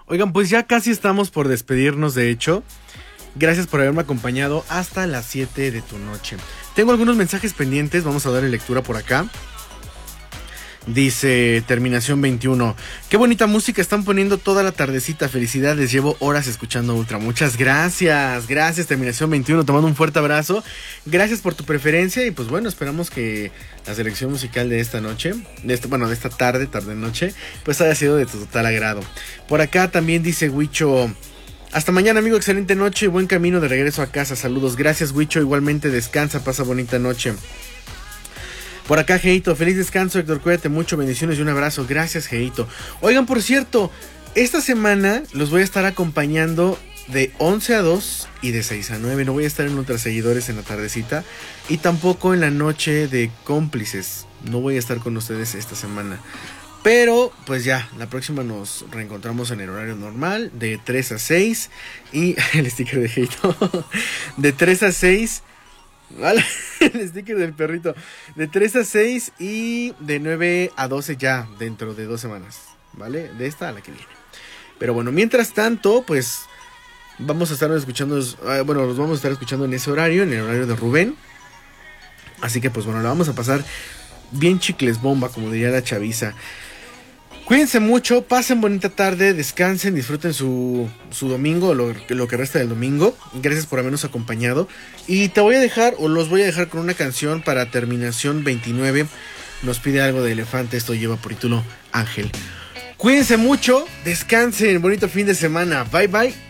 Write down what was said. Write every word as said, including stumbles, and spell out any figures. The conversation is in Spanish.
Oigan, pues ya casi estamos por despedirnos, de hecho. Gracias por haberme acompañado hasta las siete de tu noche. Tengo algunos mensajes pendientes, vamos a darle lectura por acá. Dice Terminación veintiuno. Qué bonita música están poniendo toda la tardecita. Felicidades, llevo horas escuchando Ultra. Muchas gracias, gracias Terminación veintiuno. Te mando un fuerte abrazo. Gracias por tu preferencia. Y pues bueno, esperamos que la selección musical de esta noche, de este, bueno, de esta tarde, tarde noche, pues haya sido de tu total agrado. Por acá también dice Huicho: hasta mañana, amigo, excelente noche y buen camino de regreso a casa. Saludos, gracias Huicho, igualmente descansa, pasa bonita noche. Por acá, Geito, feliz descanso, Héctor, cuídate mucho, bendiciones y un abrazo. Gracias, Geito. Oigan, por cierto, esta semana los voy a estar acompañando de once a dos y de seis a nueve. No voy a estar en Ultra Seguidores en la tardecita y tampoco en la noche de Cómplices. No voy a estar con ustedes esta semana. Pero, pues ya, la próxima nos reencontramos en el horario normal, de tres a seis. Y el sticker de Geito. De tres a seis. ¿Vale? El sticker del perrito. De tres a seis y de nueve a doce ya dentro de dos semanas, ¿vale? De esta a la que viene. Pero bueno, mientras tanto, pues vamos a estar escuchando, bueno, los vamos a estar escuchando en ese horario, en el horario de Rubén. Así que pues bueno, la vamos a pasar bien chicles bomba, como diría la chaviza. Cuídense mucho, pasen bonita tarde, descansen, disfruten su, su domingo, lo, lo que resta del domingo. Gracias por habernos acompañado. Y te voy a dejar, o los voy a dejar con una canción para Terminación veintinueve. Nos pide algo de Elefante, esto lleva por título Ángel. Cuídense mucho, descansen, bonito fin de semana. Bye bye.